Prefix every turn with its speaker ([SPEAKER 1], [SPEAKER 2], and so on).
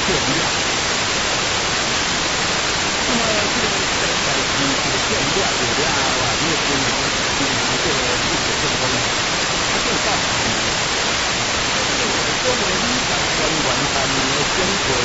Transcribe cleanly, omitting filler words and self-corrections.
[SPEAKER 1] 变量。那么这个在这个变量有的啊，你也这个数学成功，它就到这个周围理想跟完善的生活